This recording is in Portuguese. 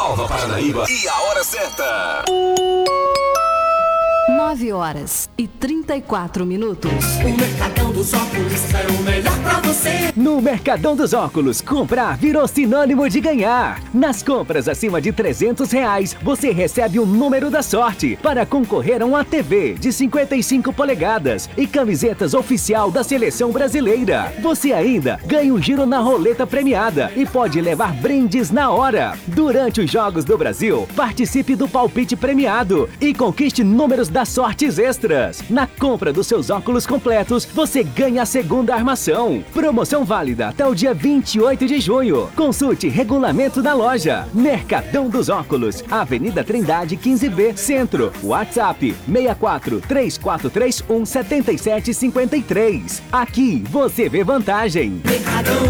Nova Paranaíba e a hora certa. 9h34. O Mercadão dos Óculos é o melhor pra você. No Mercadão dos Óculos, comprar virou sinônimo de ganhar. Nas compras acima de R$300, você recebe o número da sorte para concorrer a uma TV de 55 polegadas e camisetas oficial da Seleção Brasileira. Você ainda ganha um giro na roleta premiada e pode levar brindes na hora. Durante os Jogos do Brasil, participe do palpite premiado e conquiste números das sortes extras. Na compra dos seus óculos completos, você ganha a segunda armação. Promoção válida até o dia 28 de junho. Consulte regulamento da loja. Mercadão dos Óculos, Avenida Trindade 15B, Centro. WhatsApp 64 3431 7753. Aqui você vê vantagem. Mercadão.